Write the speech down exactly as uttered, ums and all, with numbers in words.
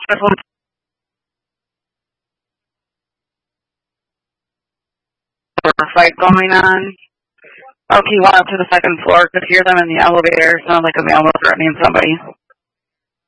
There's one fight going on. Oh, he went up to the second floor. Could hear them in the elevator. Sounded like a male was threatening somebody.